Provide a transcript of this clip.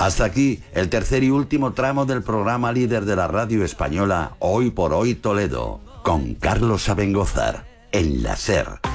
Hasta aquí el tercer y último tramo del programa líder de la radio española Hoy por Hoy Toledo, con Carlos Abengozar, en la SER.